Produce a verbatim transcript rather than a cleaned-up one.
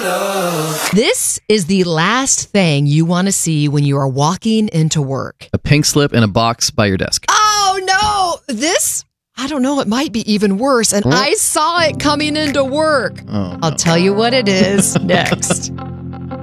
This is the last thing you want to see when you are walking into work. A pink slip in a box by your desk. Oh, no. This, I don't know, it might be even worse. And Huh? I saw it coming into work. Oh, I'll no. tell you what it is next.